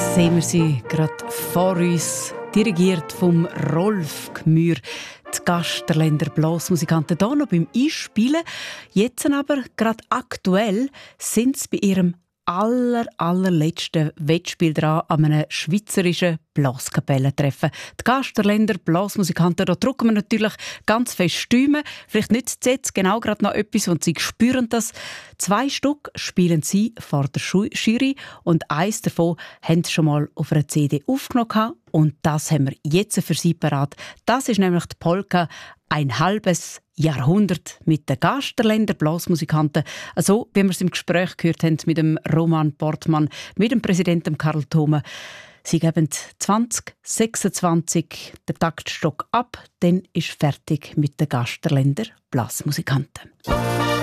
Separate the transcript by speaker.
Speaker 1: Sehen wir sie gerade vor uns, dirigiert vom Rolf Gmür. Die Gasterländer Blasmusikanten hier noch beim Einspielen. Jetzt aber, gerade aktuell, sind sie bei ihrem allerletzten Wettspiel dran an einem schweizerischen Blaskapellentreffen. Die Gasterländer Blasmusikanten, da drücken wir natürlich ganz fest Stimmen. Vielleicht nützt es jetzt genau gerade noch etwas und sie spüren das. 2 Stück spielen sie vor der Jury und eins davon haben sie schon mal auf einer CD aufgenommen und das haben wir jetzt für sie parat. Das ist nämlich die Polka «Ein halbes Jahrhundert» mit den Gasterländer Blasmusikanten. So wie wir es im Gespräch gehört haben mit dem Roman Portmann, mit dem Präsidenten Karl Thome. Sie geben 2026 den Taktstock ab, dann ist fertig mit den Gasterländer Blasmusikanten.